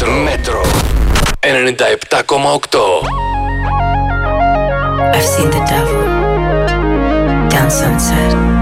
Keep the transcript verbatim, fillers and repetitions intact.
Μέτρο. Μέτρο. ενενήντα επτά κόμμα οκτώ. I've seen the devil down sunset.